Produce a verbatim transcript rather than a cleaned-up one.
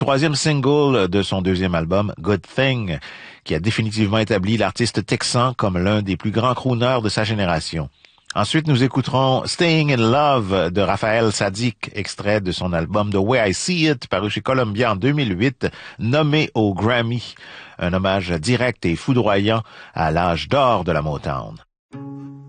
troisième single de son deuxième album, Good Thing, qui a définitivement établi l'artiste texan comme l'un des plus grands crooners de sa génération. Ensuite, nous écouterons Staying in Love de Raphaël Saadiq, extrait de son album The Way I See It, paru chez Columbia en deux mille huit, nommé au Grammy. Un hommage direct et foudroyant à l'âge d'or de la Motown.